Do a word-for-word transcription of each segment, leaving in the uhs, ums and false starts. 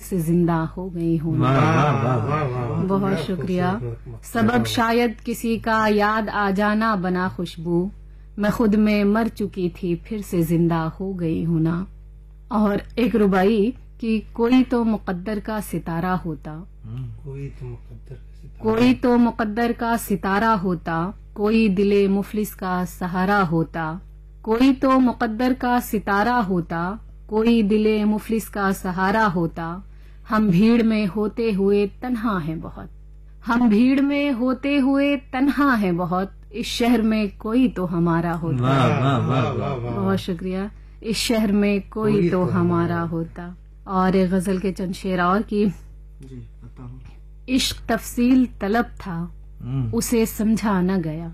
سے زندہ ہو گئی ہوں نا. بہت شکریہ. سبب شاید کسی کا یاد آ جانا بنا خوشبو، میں خود میں مر چکی تھی پھر سے زندہ ہو گئی ہوں نا. اور ایک ربائی کہ کوئی تو مقدر کا ستارہ ہوتا، کوئی تو مقدر کا ستارہ کوئی تو مقدر کا ستارہ ہوتا، کوئی دل مفلس کا سہارا ہوتا، کوئی تو مقدر کا ستارہ ہوتا، کوئی دل مفلس کا سہارا ہوتا. ہم بھیڑ میں ہوتے ہوئے تنہا ہیں بہت، ہم بھیڑ میں ہوتے ہوئے تنہا ہیں بہت، اس شہر میں کوئی تو ہمارا ہوتا. بہت شکریہ. اس شہر میں کوئی تو ہمارا ہوتا. اور ایک غزل کے چند شعر اور کی. جی بتاؤ. عشق تفصیل طلب تھا اسے سمجھا نہ گیا،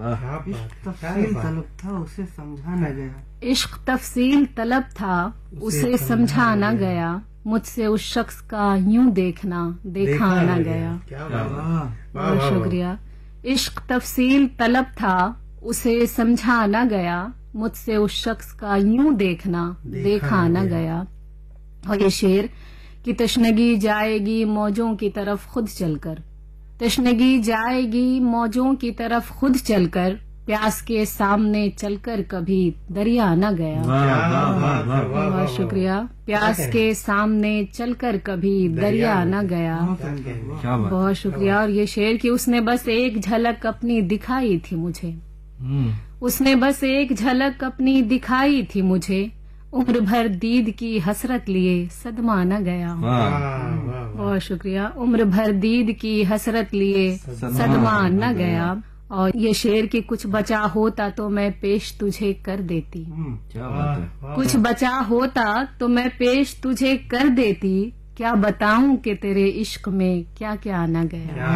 تفصیل طلب تھا اسے سمجھا نہ گیا، عشق تفصیل طلب تھا اسے سمجھا نہ گیا، مجھ سے اس شخص کا یوں دیکھنا دیکھا نہ گیا. بہت شکریہ. عشق تفصیل طلب تھا اسے سمجھا نہ گیا، مجھ سے اس شخص کا یوں دیکھنا دیکھا نہ گیا. اور یہ شعر کہ تشنگی جائے گی موجوں کی طرف خود چل کر، تشنگی جائے گی موجوں کی طرف خود چل کر، پیاس کے سامنے چل کر کبھی دریا نہ گیا. بہت شکریہ. پیاس کے سامنے چل کر کبھی دریا نہ گیا. بہت شکریہ. اور یہ شعر کہ اس نے بس ایک جھلک اپنی دکھائی تھی مجھے، اس نے بس ایک جھلک اپنی دکھائی تھی مجھے، عمر بھر دید کی حسرت لیے صدمہ نہ گیا. بہت شکریہ. عمر بھر دید کی حسرت لیے صدمہ نہ گیا. اور یہ شعر کہ کچھ بچا ہوتا تو میں پیش تجھے کر دیتی، کچھ بچا ہوتا تو میں پیش تجھے کر دیتی، کیا بتاؤں کہ تیرے عشق میں کیا کیا نہ گیا.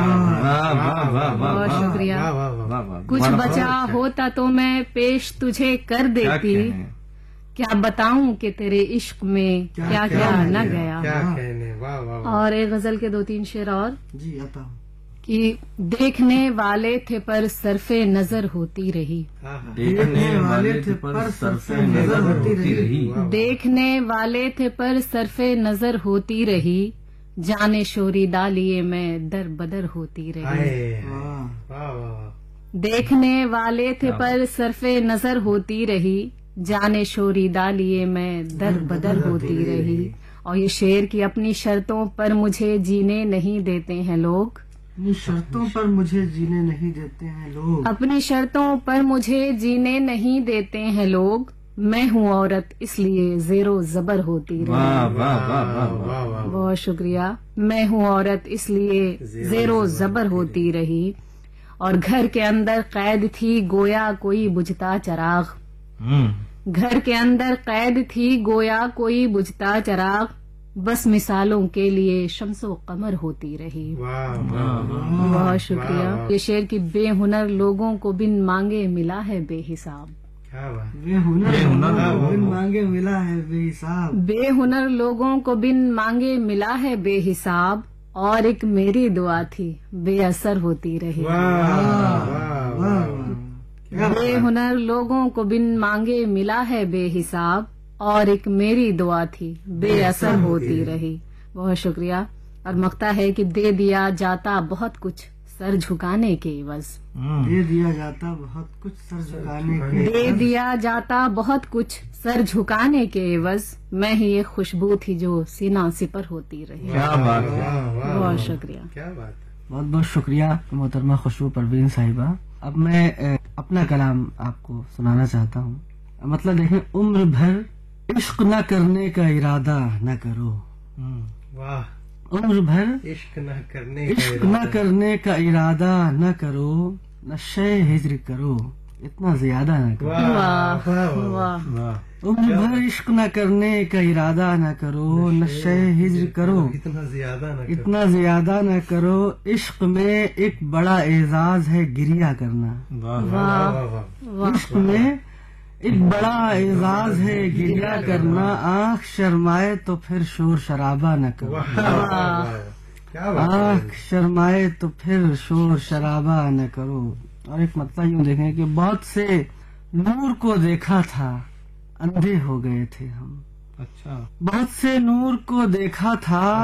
بہت شکریہ. کچھ بچا ہوتا تو میں پیش تجھے کر دیتی، کیا بتاؤں کہ تیرے عشق میں کیا کیا نہ گیا. اور ایک غزل کے دو تین شعر اور. جی بتاؤ. کہ دیکھنے والے تھے پر صرف نظر ہوتی رہی، دیکھنے والے تھے پر صرف نظر ہوتی رہی، دیکھنے والے تھے پر صرف نظر ہوتی رہی، جانے شوری ڈالیے میں در بدر ہوتی رہی. دیکھنے والے تھے پر صرف نظر ہوتی رہی، جانے شوری ڈالیے میں در بدر ہوتی رہی. اور یہ شعر کی اپنی شرطوں پر مجھے جینے نہیں دیتے ہیں لوگ، اپنی شرطوں پر مجھے جینے نہیں دیتے ہیں لوگ، اپنی شرطوں پر مجھے جینے نہیں دیتے ہیں لوگ، میں ہوں عورت اس لیے زیر و زبر ہوتی رہی. بہت شکریہ. میں ہوں عورت اس لیے زیر و زبر ہوتی رہی. اور گھر کے اندر قید تھی گویا کوئی بجھتا چراغ، گھر کے اندر قید تھی گویا کوئی بجھتا چراغ، بس مثالوں کے لیے شمس و قمر ہوتی رہی. بہت شکریہ. یہ شعر کی بے ہنر لوگوں کو بن مانگے ملا ہے بے حساب، بے ہنر بن مانگے ملا ہے بے حساب، بے ہنر لوگوں کو بن مانگے ملا ہے بے حساب، اور ایک میری دعا تھی بے اثر ہوتی رہی. بے ہنر لوگوں کو بن مانگے ملا ہے بے حساب، اور ایک میری دعا تھی بے اثر ہوتی رہی. بہت شکریہ. اور مقطع ہے کہ دے دیا جاتا بہت کچھ سر جھکانے کے عوض، دے دیا جاتا بہت کچھ سر جھکانے کے دے دیا جاتا بہت کچھ سر جھکانے کے عوض، میں ہی ایک خوشبو تھی جو سینہ سپر ہوتی رہی. بہت شکریہ. بہت بہت شکریہ محترمہ خوشبو پروین صاحبہ. اب میں اپنا کلام آپ کو سنانا چاہتا ہوں. مطلب دیکھیں، عمر بھر عشق نہ کرنے کا ارادہ نہ کرو، عمر بھر عشق نہ کرنے عشق نہ کرنے کا ارادہ نہ کرو، نشے ہجر کرو اتنا زیادہ نہ کرو. عمر بھر عشق نہ کرنے کا ارادہ نہ کرو، نشے ہجر کرو اتنا زیادہ نہ اتنا زیادہ نہ کرو، عشق میں ایک بڑا اعزاز ہے گریہ کرنا، عشق میں ایک بڑا اعزاز ہے گریہ کرنا، آنکھ شرمائے تو پھر شور شرابہ نہ کرو، آنکھ شرمائے تو پھر شور شرابہ نہ کرو. اور ایک مطلب یوں دیکھیں کہ بہت سے نور کو دیکھا تھا اندھے ہو گئے تھے ہم، اچھا بہت سے نور کو دیکھا تھا